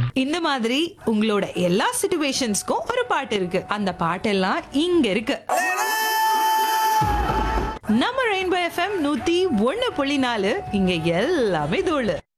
இந்த மாதிரி உங்களோட எல்லா சிச்சுவேஷன்ஸ்க்கும் ஒரு பாட்டு இருக்கு. அந்த பாட்டெல்லாம் இங்க இருக்கு. நம்ம ரெயின்போ எஃப்எம் 101.4 இங்க எல்லாமே தோழு.